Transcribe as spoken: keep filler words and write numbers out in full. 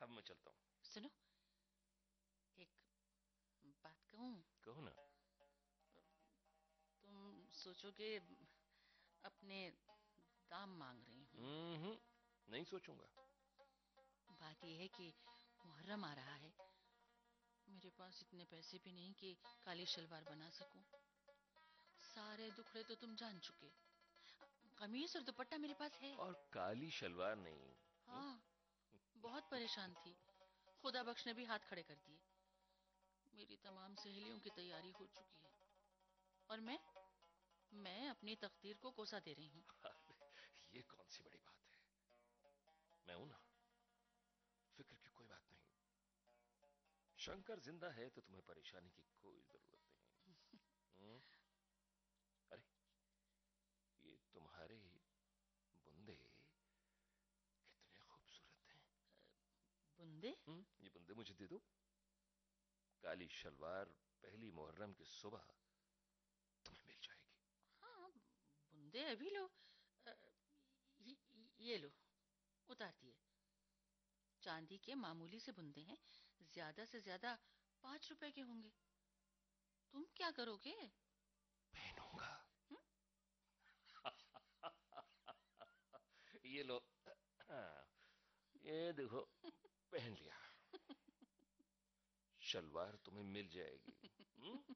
अब मैं चलता हूँ। सुनो, एक बात कहूँ? कहो ना। तुम सोचोगे अपने दाम मांग रही हूँ। हम्म नहीं सोचूंगा। बात यह है कि मुहर्रम आ रहा है। मेरे पास इतने पैसे भी नहीं कि काली शलवार बना सकूं। सारे दुखड़े तो तुम जान चुके। कमीज और दुपट्टा मेरे पास है। और काली शलवार नहीं। हम्म? हाँ, बहुत परेशान थी। खुदा बख्श ने भी हाथ खड़े कर दिए। मेरी तमाम सहेलियों की तैयारी हो चुकी है और मैं मैं अपनी तकदीर को कोसा दे रही हूँ। ये कौन सी बड़ी बात है। मैं हूं ना, फिक्र की कोई बात नहीं। शंकर जिंदा है तो तुम्हें परेशानी की कोई जरूरत नहीं। हम्म? अरे, ये तुम्हारे बुंदे कितने खूबसूरत हैं। बुंदे? हम्म ये बुंदे मुझे दे दो। काली शलवार पहली मुहर्रम की सुबह तुम्हें मिल जाएगी। हाँ, बुंदे अभी लो। अ, ये, ये लो, उतार दिए। चांदी के मामूली से बुंदे हैं। ज्यादा से ज्यादा पांच रुपए के होंगे। तुम क्या करोगे? पहनूंगा। हुँ? ये लो। हाँ, ये देखो, पहन लिया। शलवार तुम्हें मिल जाएगी। हम्म?